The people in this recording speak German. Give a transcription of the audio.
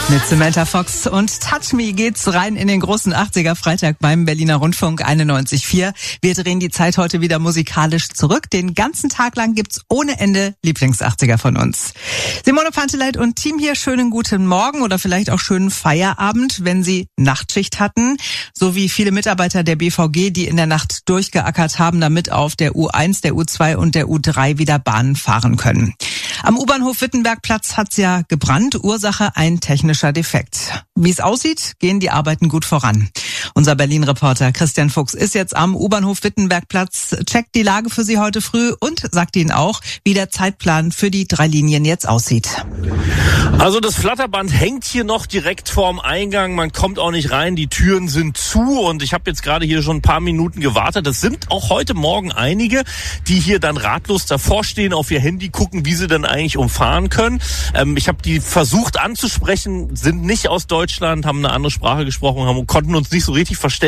Mit Samantha Fox und Touch Me geht's rein in den großen 80er Freitag beim Berliner Rundfunk 91.4. Wir drehen die Zeit heute wieder musikalisch zurück. Den ganzen Tag lang gibt's ohne Ende Lieblings-80er von uns. Simone Panteleit und Team hier, schönen guten Morgen oder vielleicht auch schönen Feierabend, wenn Sie Nachtschicht hatten. So wie viele Mitarbeiter der BVG, die in der Nacht durchgeackert haben, damit auf der U1, der U2 und der U3 wieder Bahnen fahren können. Am U-Bahnhof Wittenbergplatz hat's ja gebrannt. Ursache ein technischer Defekt. Wie es aussieht, gehen die Arbeiten gut voran. Unser Berlin-Reporter Christian Fuchs ist jetzt am U-Bahnhof Wittenbergplatz, checkt die Lage für Sie heute früh und sagt Ihnen auch, wie der Zeitplan für die 3 Linien jetzt aussieht. Also das Flatterband hängt hier noch direkt vorm Eingang. Man kommt auch nicht rein, die Türen sind zu und ich habe jetzt gerade hier schon ein paar Minuten gewartet. Das sind auch heute Morgen einige, die hier dann ratlos davor stehen, auf ihr Handy gucken, wie sie denn eigentlich umfahren können. Ich habe die versucht anzusprechen, sind nicht aus Deutschland, haben eine andere Sprache gesprochen, konnten uns nicht so richtig verständigen.